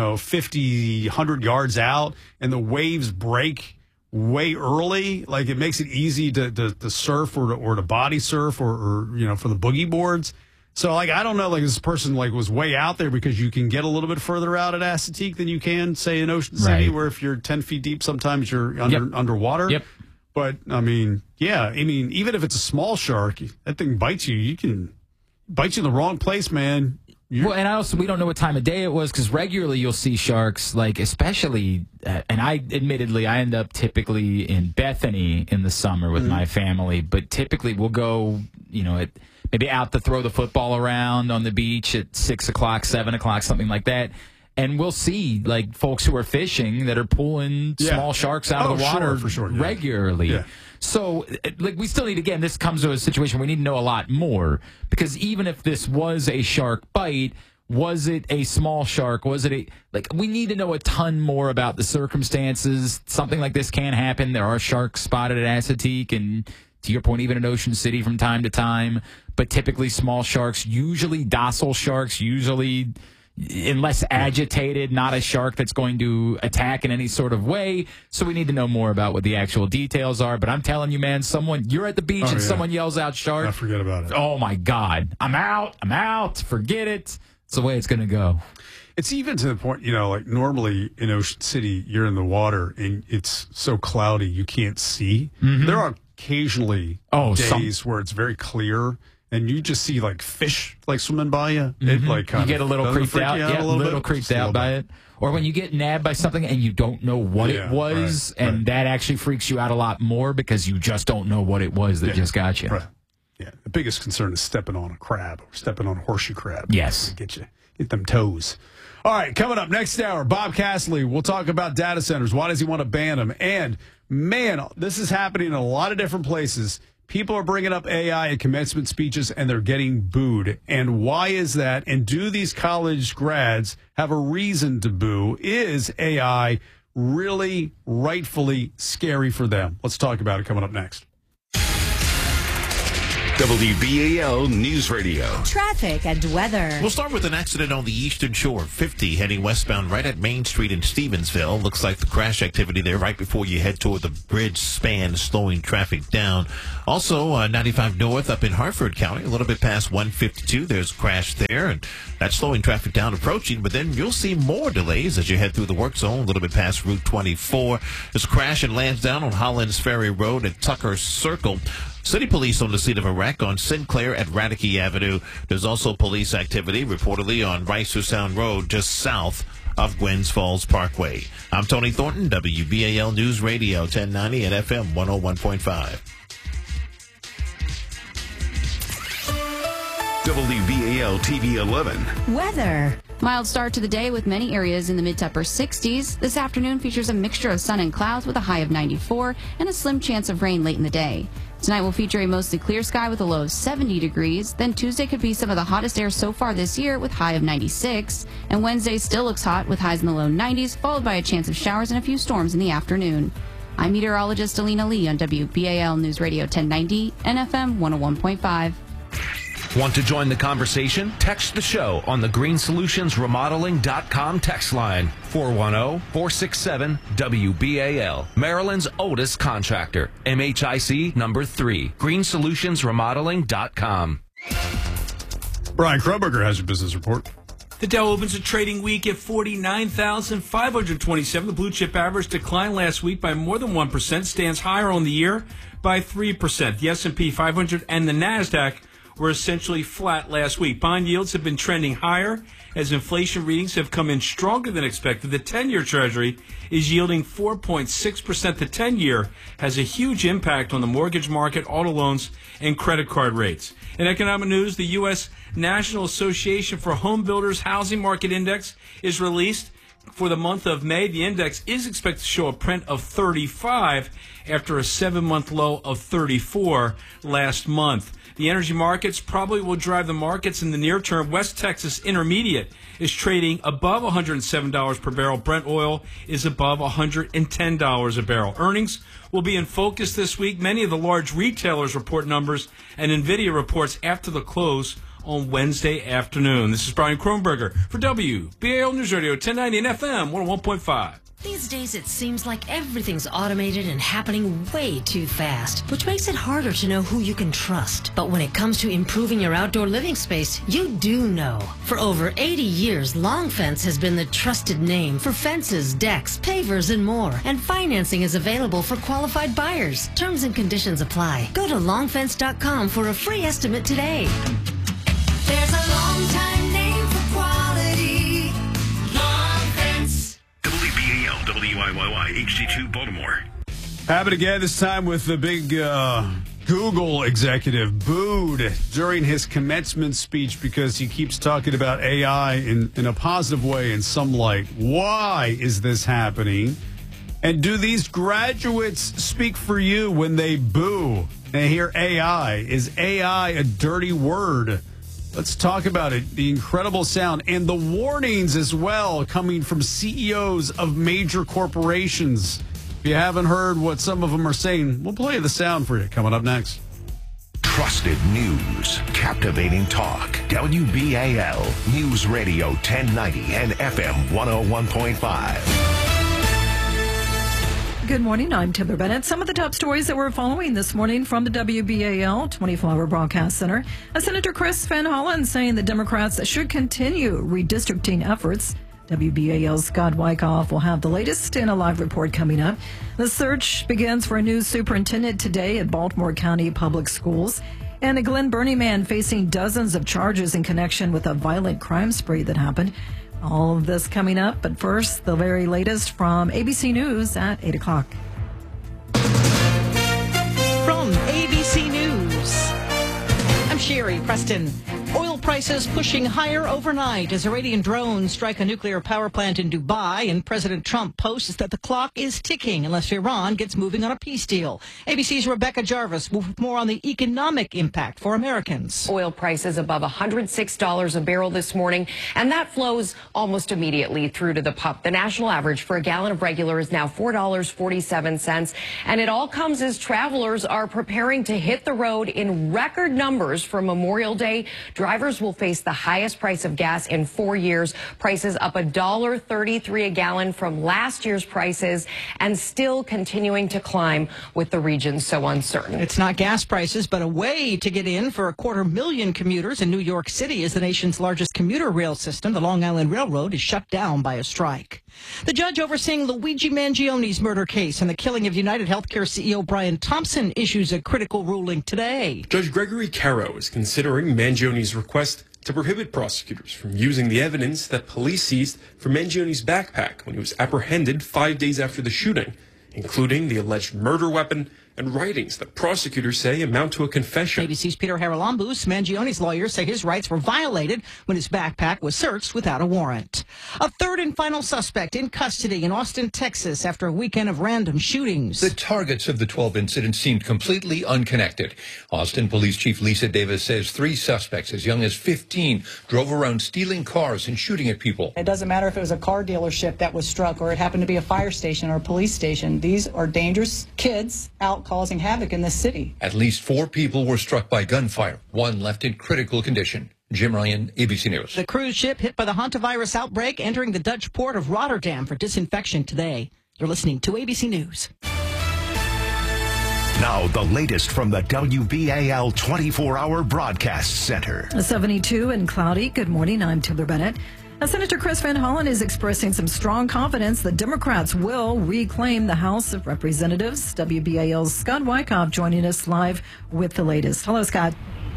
50, 100 yards out, and the waves break way early. Like it makes it easy to surf or to body surf or for the boogie boards. So, like, I don't know, like, this person, like, was way out there because you can get a little bit further out at Assateague than you can, say, in Ocean City, where if you're 10 feet deep, sometimes you're underwater. Yep. But, I mean, even if it's a small shark, that thing bites you. You can bite you in the wrong place, man. Well, and we don't know what time of day it was, because regularly you'll see sharks, like, especially, and I end up typically in Bethany in the summer with my family, but typically we'll go, maybe out to throw the football around on the beach at 6 o'clock, 7 o'clock, something like that. And we'll see, like, folks who are fishing that are pulling small sharks out of the water regularly. Yeah. So, like, we still need, again, this comes to a situation we need to know a lot more. Because even if this was a shark bite, was it a small shark? Was it we need to know a ton more about the circumstances. Something like this can happen. There are sharks spotted at Assateague, and to your point, even in Ocean City from time to time. But typically small sharks, usually docile sharks, usually, unless agitated, not a shark that's going to attack in any sort of way. So we need to know more about what the actual details are. But I'm telling you, man, you're at the beach and someone yells out shark. Forget about it. Oh, my God. I'm out. Forget it. It's the way it's going to go. It's even to the point, like normally in Ocean City, you're in the water and it's so cloudy you can't see. There are occasionally days where it's very clear and you just see like fish like swimming by you. It like you get a little creeped out. Yeah, a little creeped out by it. Or when you get nabbed by something and you don't know what it was, and that actually freaks you out a lot more because you just don't know what it was that just got you. Right. Yeah, the biggest concern is stepping on a crab or stepping on a horseshoe crab. Yes. Get them toes. All right, coming up next hour, Bob Castley. We'll talk about data centers. Why does he want to ban them? And, man, this is happening in a lot of different places. People are bringing up AI at commencement speeches, and they're getting booed. And why is that? And do these college grads have a reason to boo? Is AI really rightfully scary for them? Let's talk about it coming up next. WBAL News Radio. Traffic and weather. We'll start with an accident on the Eastern Shore, 50 heading westbound right at Main Street in Stevensville. Looks like the crash activity there right before you head toward the bridge span, slowing traffic down. Also, 95 North up in Hartford County, a little bit past 152. There's a crash there, and that's slowing traffic down approaching. But then you'll see more delays as you head through the work zone, a little bit past Route 24. There's a crash in Lansdowne on Hollands Ferry Road at Tucker Circle. City police on the scene of a wreck on Sinclair at Radicke Avenue. There's also police activity reportedly on Ricer Sound Road just south of Gwynns Falls Parkway. I'm Tony Thornton, WBAL News Radio 1090 and FM 101.5. WBAL TV 11. Weather. Mild start to the day with many areas in the mid to upper 60s. This afternoon features a mixture of sun and clouds with a high of 94 and a slim chance of rain late in the day. Tonight will feature a mostly clear sky with a low of 70 degrees. Then Tuesday could be some of the hottest air so far this year with high of 96. And Wednesday still looks hot with highs in the low 90s, followed by a chance of showers and a few storms in the afternoon. I'm meteorologist Alina Lee on WBAL News Radio 1090 and FM 101.5. Want to join the conversation? Text the show on the greensolutionsremodeling.com text line 410-467-WBAL. Maryland's oldest contractor. MHIC number 3. greensolutionsremodeling.com. Brian Kroberger has your business report. The Dow opens a trading week at 49,527. The blue chip average declined last week by more than 1%, stands higher on the year by 3%. The S&P 500 and the NASDAQ were essentially flat last week. Bond yields have been trending higher as inflation readings have come in stronger than expected. The 10-year Treasury is yielding 4.6%. The 10-year has a huge impact on the mortgage market, auto loans, and credit card rates. In economic news, the U.S. National Association for Home Builders Housing Market Index is released for the month of May. The index is expected to show a print of 35 after a 7-month low of 34 last month. The energy markets probably will drive the markets in the near term. West Texas Intermediate is trading above $107 per barrel. Brent oil is above $110 a barrel. Earnings will be in focus this week. Many of the large retailers report numbers, and NVIDIA reports after the close on Wednesday afternoon. This is Brian Kronberger for WBAL News Radio 1090 and FM 101.5. These days, it seems like everything's automated and happening way too fast, which makes it harder to know who you can trust. But when it comes to improving your outdoor living space, you do know. For over 80 years, Long Fence has been the trusted name for fences, decks, pavers, and more. And financing is available for qualified buyers. Terms and conditions apply. Go to longfence.com for a free estimate today. There's a long time name for quality. Long Fence. WBAL, WIYY, HD2 Baltimore. Happen again, this time with the big Google executive booed during his commencement speech because he keeps talking about AI in a positive way in some light. Why is this happening? And do these graduates speak for you when they boo and hear AI? Is AI a dirty word? Let's talk about it. The incredible sound and the warnings as well coming from CEOs of major corporations. If you haven't heard what some of them are saying, we'll play the sound for you coming up next. Trusted news, captivating talk. WBAL News Radio 1090 and FM 101.5. Good morning. I'm Timber Bennett. Some of the top stories that we're following this morning from the WBAL 24-hour broadcast center. Senator Chris Van Hollen saying the Democrats should continue redistricting efforts. WBAL's Scott Wyckoff will have the latest in a live report coming up. The search begins for a new superintendent today at Baltimore County Public Schools. And a Glen Burnie man facing dozens of charges in connection with a violent crime spree that happened. All of this coming up, but first, the very latest from ABC News at 8 o'clock. From ABC News, Preston. Oil prices pushing higher overnight as Iranian drones strike a nuclear power plant in Dubai, and President Trump posts that the clock is ticking unless Iran gets moving on a peace deal. ABC's Rebecca Jarvis with more on the economic impact for Americans. Oil prices above $106 a barrel this morning, and that flows almost immediately through to the pump. The national average for a gallon of regular is now $4.47, and it all comes as travelers are preparing to hit the road in record numbers for Memorial Day. Drivers will face the highest price of gas in 4 years. Prices up $1.33 a gallon from last year's prices, and still continuing to climb with the region so uncertain. It's not gas prices, but a way to get in for 250,000 commuters in New York City as the nation's largest commuter rail system, the Long Island Railroad, is shut down by a strike. The judge overseeing Luigi Mangioni's murder case and the killing of United Healthcare CEO Brian Thompson issues a critical ruling today. Judge Gregory Caro is considering Mangioni's request to prohibit prosecutors from using the evidence that police seized from Mangioni's backpack when he was apprehended 5 days after the shooting, including the alleged murder weapon and writings that prosecutors say amount to a confession. ABC's Peter Haralambous, Mangioni's lawyers say his rights were violated when his backpack was searched without a warrant. A third and final suspect in custody in Austin, Texas, after a weekend of random shootings. The targets of the 12 incidents seemed completely unconnected. Austin Police Chief Lisa Davis says 3 suspects as young as 15 drove around stealing cars and shooting at people. It doesn't matter if it was a car dealership that was struck or it happened to be a fire station or a police station. These are dangerous kids out causing havoc in this city. At least 4 people were struck by gunfire. 1 left in critical condition. Jim Ryan, ABC News. The cruise ship hit by the hantavirus outbreak entering the Dutch port of Rotterdam for disinfection today. You're listening to ABC News. Now, the latest from the WBAL 24-hour broadcast center. 72 and cloudy. Good morning. I'm Taylor Bennett. Senator Chris Van Hollen is expressing some strong confidence that Democrats will reclaim the House of Representatives. WBAL's Scott Wyckoff joining us live with the latest. Hello, Scott.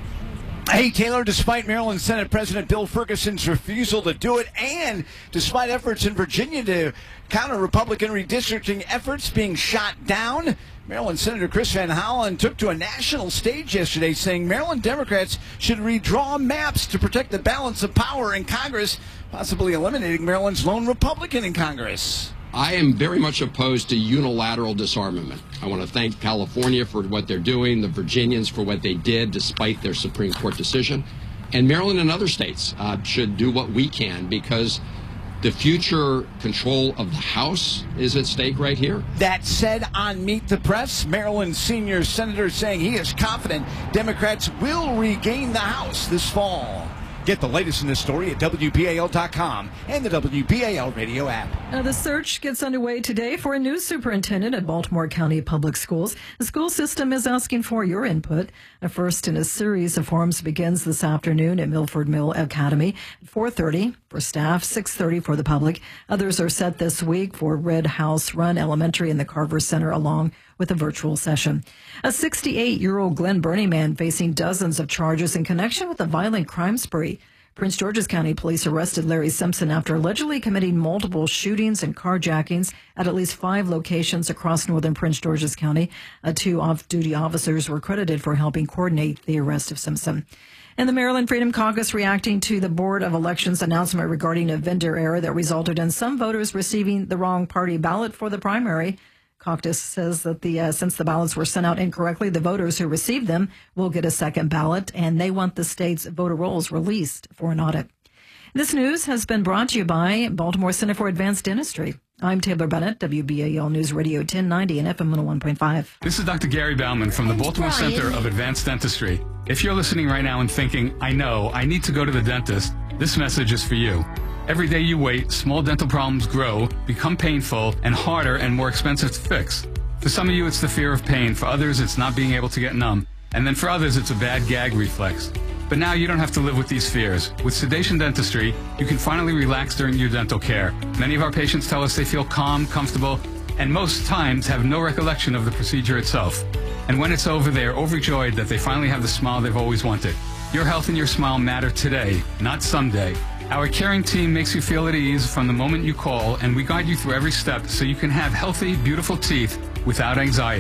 Hey, Taylor, despite Maryland Senate President Bill Ferguson's refusal to do it, and despite efforts in Virginia to counter Republican redistricting efforts being shot down, Maryland Senator Chris Van Hollen took to a national stage yesterday saying Maryland Democrats should redraw maps to protect the balance of power in Congress, possibly eliminating Maryland's lone Republican in Congress. I am very much opposed to unilateral disarmament. I want to thank California for what they're doing, the Virginians for what they did despite their Supreme Court decision, and Maryland and other states should do what we can, because the future control of the House is at stake right here. That said, on Meet the Press, Maryland's senior senator saying he is confident Democrats will regain the House this fall. Get the latest in this story at WBAL.com and the WBAL radio app. Now, the search gets underway today for a new superintendent at Baltimore County Public Schools. The school system is asking for your input. The first in a series of forums begins this afternoon at Milford Mill Academy at 4:30 for staff, 6:30 for the public. Others are set this week for Red House Run Elementary and the Carver Center, along with a virtual session. A 68-year-old Glen Burnie man facing dozens of charges in connection with a violent crime spree. Prince George's County Police arrested Larry Simpson after allegedly committing multiple shootings and carjackings at least 5 locations across northern Prince George's County. 2 off-duty officers were credited for helping coordinate the arrest of Simpson. And the Maryland Freedom Caucus reacting to the Board of Elections announcement regarding a vendor error that resulted in some voters receiving the wrong party ballot for the primary. Caucus says that since the ballots were sent out incorrectly, the voters who received them will get a second ballot, and they want the state's voter rolls released for an audit. This news has been brought to you by Baltimore Center for Advanced Dentistry. I'm Taylor Bennett, WBAL News Radio 1090 and FM 101.5. This is Dr. Gary Bauman from the Baltimore Center of Advanced Dentistry. If you're listening right now and thinking, I know, I need to go to the dentist, this message is for you. Every day you wait, small dental problems grow, become painful, and harder and more expensive to fix. For some of you, it's the fear of pain. For others, it's not being able to get numb. And then for others, it's a bad gag reflex. But now you don't have to live with these fears. With Sedation Dentistry, you can finally relax during your dental care. Many of our patients tell us they feel calm, comfortable, and most times have no recollection of the procedure itself. And when it's over, they are overjoyed that they finally have the smile they've always wanted. Your health and your smile matter today, not someday. Our caring team makes you feel at ease from the moment you call, and we guide you through every step so you can have healthy, beautiful teeth without anxiety.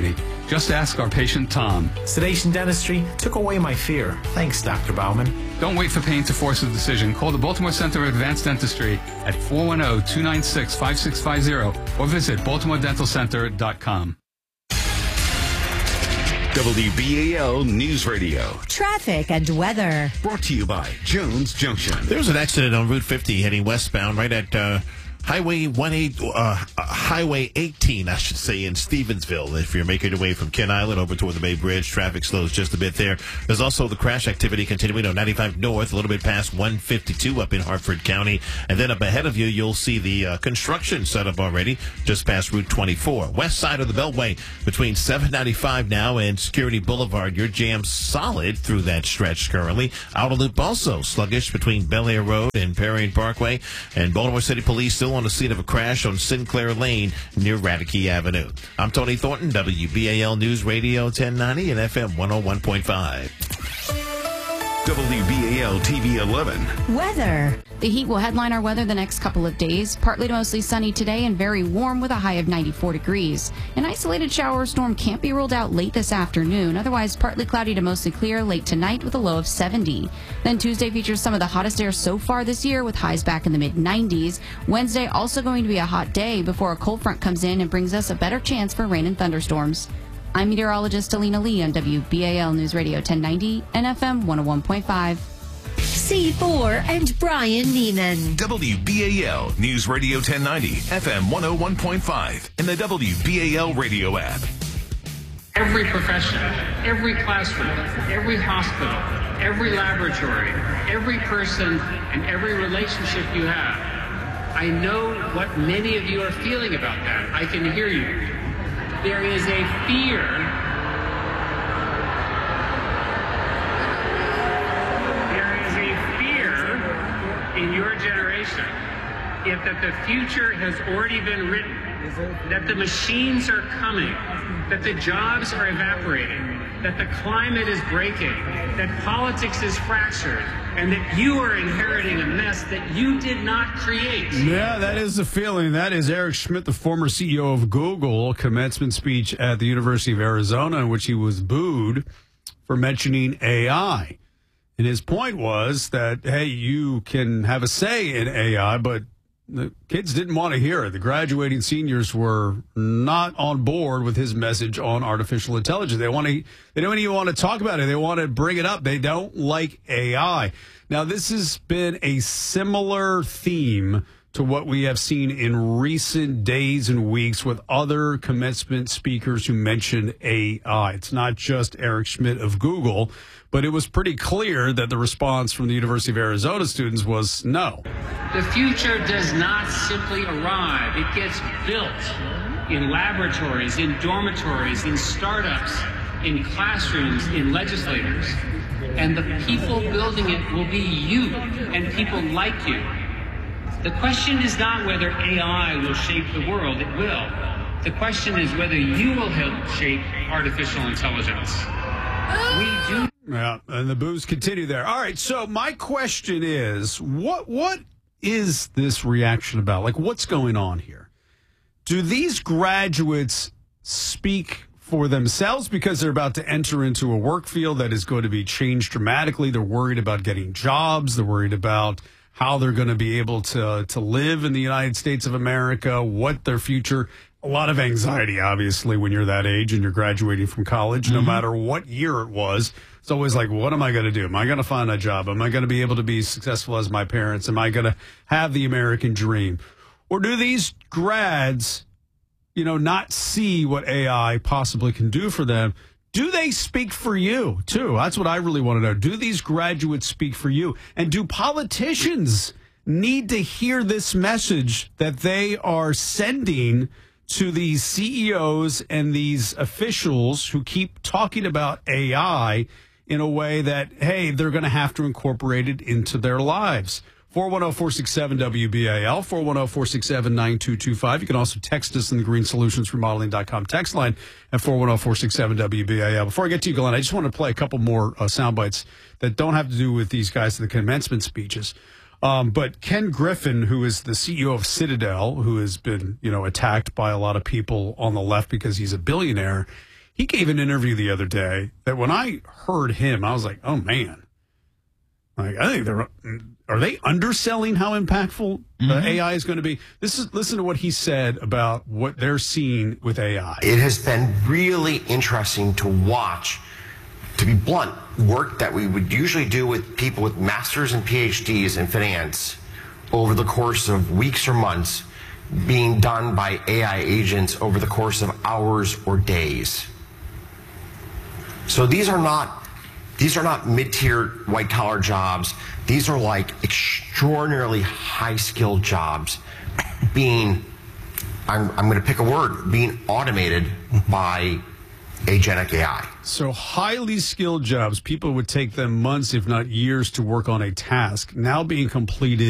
Just ask our patient Tom. Sedation dentistry took away my fear. Thanks, Dr. Bauman. Don't wait for pain to force a decision. Call the Baltimore Center of Advanced Dentistry at 410-296-5650 or visit baltimoredentalcenter.com. WBAL News Radio. Traffic and weather. Brought to you by Jones Junction. There was an accident on Route 50 heading westbound right at Highway 18, I should say, in Stevensville. If you're making your way from Kent Island over toward the Bay Bridge, traffic slows just a bit there. There's also the crash activity continuing on 95 North, a little bit past 152 up in Hartford County. And then up ahead of you, you'll see the construction set up already just past Route 24. West side of the Beltway between 795 now and Security Boulevard. You're jammed solid through that stretch currently. Outer Loop also sluggish between Bel Air Road and Perrine Parkway. And Baltimore City Police still on the scene of a crash on Sinclair Lane near Radke Avenue. I'm Tony Thornton, WBAL News Radio 1090 and FM 101.5. WBAL TV 11. Weather. The heat will headline our weather the next couple of days. Partly to mostly sunny today and very warm with a high of 94 degrees. An isolated shower or storm can't be ruled out late this afternoon. Otherwise, partly cloudy to mostly clear late tonight with a low of 70. Then Tuesday features some of the hottest air so far this year with highs back in the mid-90s. Wednesday also going to be a hot day before a cold front comes in and brings us a better chance for rain and thunderstorms. I'm meteorologist Alina Lee on WBAL News Radio 1090 and FM 101.5. C4 and Brian Neiman. WBAL News Radio 1090, FM 101.5, and the WBAL radio app. Every profession, every classroom, every hospital, every laboratory, every person, and every relationship you have. I know what many of you are feeling about that. I can hear you. There is a fear. There is a fear in your generation that the future has already been written, that the machines are coming, that the jobs are evaporating, that the climate is breaking, that politics is fractured, and that you are inheriting a mess that you did not create. Yeah, that is the feeling. That is Eric Schmidt, the former CEO of Google, commencement speech at the University of Arizona, in which he was booed for mentioning AI. And his point was that, hey, you can have a say in AI, but the kids didn't want to hear it. The graduating seniors were not on board with his message on artificial intelligence. They don't even want to talk about it. They want to bring it up. They don't like AI. Now, this has been a similar theme to what we have seen in recent days and weeks with other commencement speakers who mentioned AI. It's not just Eric Schmidt of Google, but it was pretty clear that the response from the University of Arizona students was no. The future does not simply arrive. It gets built in laboratories, in dormitories, in startups, in classrooms, in legislators. And the people building it will be you and people like you. The question is not whether AI will shape the world. It will. The question is whether you will help shape artificial intelligence. We do. Yeah, and the boos continue there. All right, so my question is, what is this reaction about? Like, what's going on here? Do these graduates speak for themselves because they're about to enter into a work field that is going to be changed dramatically? They're worried about getting jobs. They're worried about how they're going to be able to live in the United States of America, what their future. A lot of anxiety, obviously, when you're that age and you're graduating from college, no matter what year it was. It's always like, what am I going to do? Am I going to find a job? Am I going to be able to be successful as my parents? Am I going to have the American dream? Or do these grads, not see what AI possibly can do for them? Do they speak for you, too? That's what I really want to know. Do these graduates speak for you? And do politicians need to hear this message that they are sending to these CEOs and these officials who keep talking about AI in a way that, hey, they're going to have to incorporate it into their lives? 410-467-WBAL, 410-467-9225. You can also text us in the greensolutionsremodeling.com text line at 410-467-WBAL. Before I get to you, Glenn, I just want to play a couple more sound bites that don't have to do with these guys in the commencement speeches. But Ken Griffin, who is the CEO of Citadel, who has been, attacked by a lot of people on the left because he's a billionaire, He gave an interview the other day that when I heard him, I was like, oh, man. Like, I think are they underselling how impactful AI is going to be? Listen to what he said about what they're seeing with AI. It has been really interesting to watch, to be blunt, work that we would usually do with people with masters and PhDs in finance over the course of weeks or months being done by AI agents over the course of hours or days. So these are not mid-tier white-collar jobs. These are like extraordinarily high-skilled jobs being, I'm going to pick a word, being automated by agentic AI. So highly skilled jobs, people would take them months, if not years, to work on a task, now being completed